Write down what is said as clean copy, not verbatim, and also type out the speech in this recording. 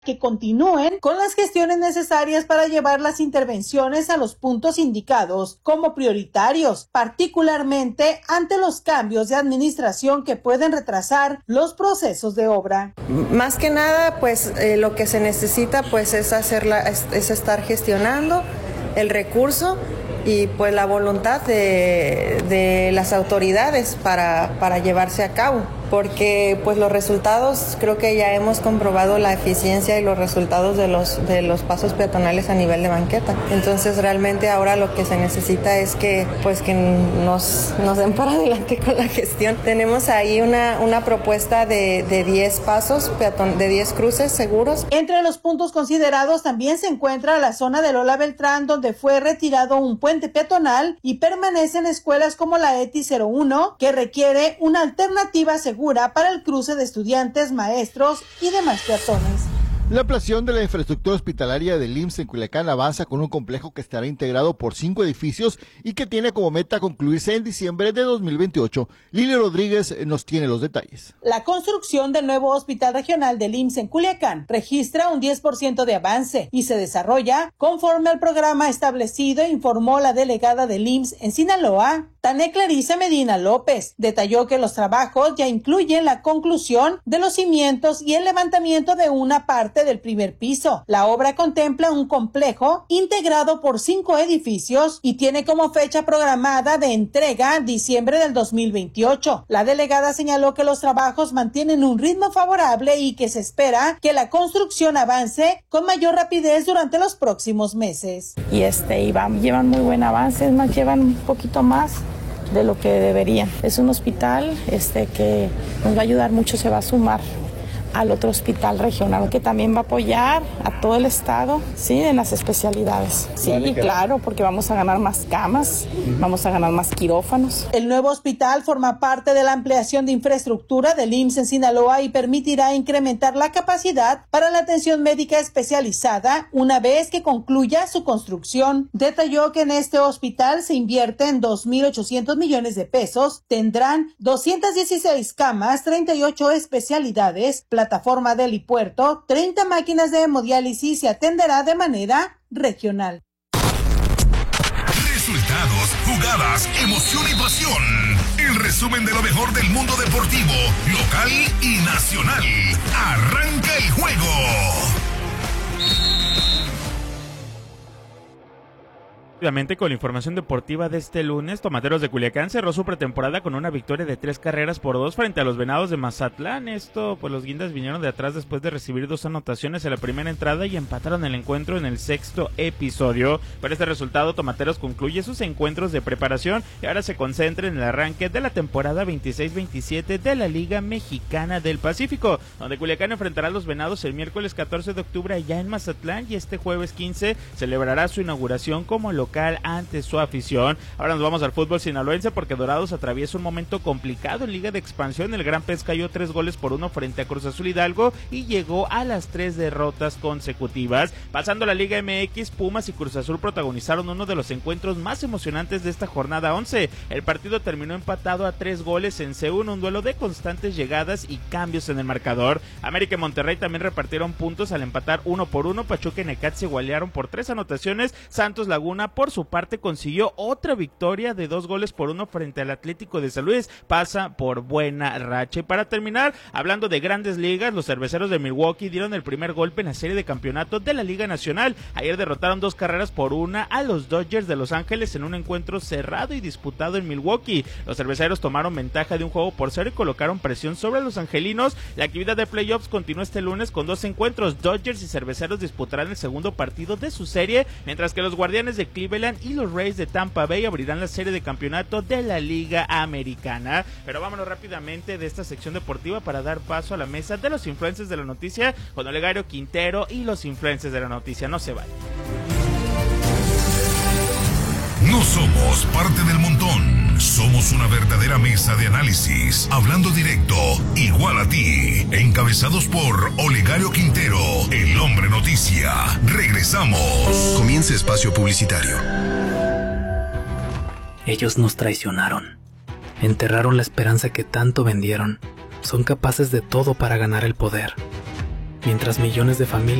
que continúen con las gestiones necesarias para llevar las intervenciones a los puntos indicados como prioritarios, particularmente ante los cambios de administración que pueden retrasar los procesos de obra. Más que nada, pues lo que se necesita pues es estar gestionando el recurso y pues la voluntad de las autoridades para llevarse a cabo, porque pues los resultados, creo que ya hemos comprobado la eficiencia y los resultados de los pasos peatonales a nivel de banqueta. Entonces realmente ahora lo que se necesita es que nos den para adelante con la gestión. Tenemos ahí una propuesta de 10 pasos de 10 cruces seguros. Entre los puntos considerados también se encuentra la zona de Lola Beltrán, donde fue retirado un puente peatonal y permanecen escuelas como la ETI 01, que requiere una alternativa segura para el cruce de estudiantes, maestros y demás peatones. La ampliación de la infraestructura hospitalaria del IMSS en Culiacán avanza con un complejo que estará integrado por 5 edificios y que tiene como meta concluirse en diciembre de 2028. Lili Rodríguez nos tiene los detalles. La construcción del nuevo hospital regional del IMSS en Culiacán registra un 10% de avance y se desarrolla conforme al programa establecido, informó la delegada del IMSS en Sinaloa, Tania Clarisa Medina López. Detalló que los trabajos ya incluyen la conclusión de los cimientos y el levantamiento de una parte del primer piso. La obra contempla un complejo integrado por 5 edificios y tiene como fecha programada de entrega diciembre del 2028. La delegada señaló que los trabajos mantienen un ritmo favorable y que se espera que la construcción avance con mayor rapidez durante los próximos meses. Llevan muy buen avance, es más, llevan un poquito más de lo que deberían. Es un hospital que nos va a ayudar mucho, se va a sumar al otro hospital regional que también va a apoyar a todo el estado, sí, en las especialidades. Sí, claro, porque vamos a ganar más camas, vamos a ganar más quirófanos. El nuevo hospital forma parte de la ampliación de infraestructura del IMSS en Sinaloa y permitirá incrementar la capacidad para la atención médica especializada una vez que concluya su construcción. Detalló que en este hospital se invierten 2.800 millones de pesos, tendrán 216 camas, 38 especialidades, plataforma de helipuerto, 30 máquinas de hemodiálisis y atenderá de manera regional. Resultados, jugadas, emoción y pasión. El resumen de lo mejor del mundo deportivo, local y nacional. Arranca el juego. Con la información deportiva de este lunes, Tomateros de Culiacán cerró su pretemporada con una victoria de 3-2 frente a los Venados de Mazatlán. Pues los guindas vinieron de atrás después de recibir 2 anotaciones en la primera entrada y empataron el encuentro en el 6º episodio. Por este resultado, Tomateros concluye sus encuentros de preparación y ahora se concentra en el arranque de la temporada 26-27 de la Liga Mexicana del Pacífico, donde Culiacán enfrentará a los Venados el miércoles 14 de octubre allá en Mazatlán y este jueves 15 celebrará su inauguración como local ante su afición. Ahora nos vamos al fútbol sinaloense porque Dorados atraviesa un momento complicado en Liga de Expansión. El Gran Pez cayó 3-1 frente a Cruz Azul Hidalgo y llegó a las 3 derrotas consecutivas. Pasando a la Liga MX, Pumas y Cruz Azul protagonizaron uno de los encuentros más emocionantes de esta jornada 11. El partido terminó empatado a 3 goles en C1, un duelo de constantes llegadas y cambios en el marcador. América y Monterrey también repartieron puntos al empatar 1-1. Pachuca y Necaxa se igualaron por 3 anotaciones. Santos Laguna por su parte consiguió otra victoria de 2-1 frente al Atlético de San Luis, pasa por buena racha. Y para terminar, hablando de grandes ligas, los cerveceros de Milwaukee dieron el primer golpe en la serie de campeonato de la Liga Nacional. Ayer derrotaron 2-1 a los Dodgers de Los Ángeles en un encuentro cerrado y disputado en Milwaukee. Los cerveceros tomaron ventaja de 1-0 y colocaron presión sobre los angelinos. La actividad de playoffs continúa este lunes con 2 encuentros. Dodgers y cerveceros disputarán el segundo partido de su serie, mientras que los Guardianes de Cleveland y los Rays de Tampa Bay abrirán la serie de campeonato de la Liga Americana. Pero vámonos rápidamente de esta sección deportiva para dar paso a la mesa de los influencers de la noticia con Olegario Quintero y los influencers de la noticia. No se vayan. No somos parte del montón, somos una verdadera mesa de análisis, hablando directo, igual a ti, encabezados por Olegario Quintero, el hombre noticia. Regresamos. Comienza espacio publicitario. Ellos nos traicionaron, enterraron la esperanza que tanto vendieron, son capaces de todo para ganar el poder. mientras millones de familias